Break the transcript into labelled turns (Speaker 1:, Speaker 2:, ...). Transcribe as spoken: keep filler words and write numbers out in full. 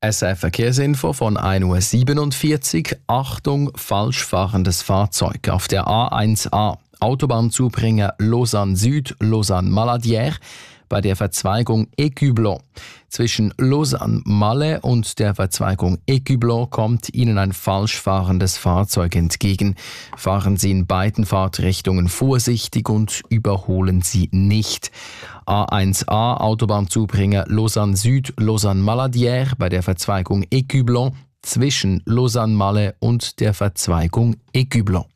Speaker 1: S R F-Verkehrsinfo von ein Uhr siebenundvierzig. Achtung, falsch fahrendes Fahrzeug. Auf der A eins A, Autobahnzubringer Lausanne Süd, Lausanne-Maladière, bei der Verzweigung Écublon. Zwischen Lausanne-Malais und der Verzweigung Écublon kommt Ihnen ein falsch fahrendes Fahrzeug entgegen. Fahren Sie in beiden Fahrtrichtungen vorsichtig und überholen Sie nicht. A eins A, Autobahnzubringer Lausanne Süd, Lausanne-Maladière, bei der Verzweigung Écublon, zwischen Lausanne-Malais und der Verzweigung Écublon.